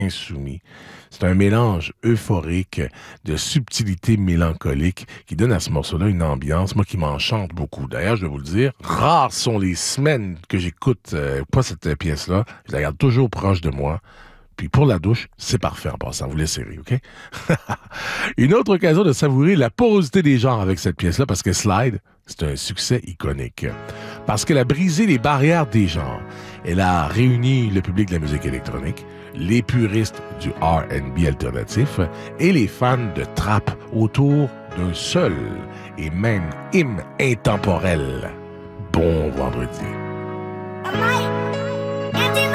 insoumis. C'est un mélange euphorique de subtilité mélancolique qui donne à ce morceau-là une ambiance, moi, qui m'enchante beaucoup. D'ailleurs, je vais vous le dire, rares sont les semaines que j'écoute pas cette pièce-là. Je la garde toujours proche de moi. Puis pour la douche, c'est parfait en passant. Vous laissez rire, OK? Une autre occasion de savourer la porosité des genres avec cette pièce-là, parce que Slide, c'est un succès iconique. Parce qu'elle a brisé les barrières des genres. Elle a réuni le public de la musique électronique, les puristes du R&B alternatif et les fans de trap autour d'un seul et même hymne intemporel. Bon vendredi. Am I?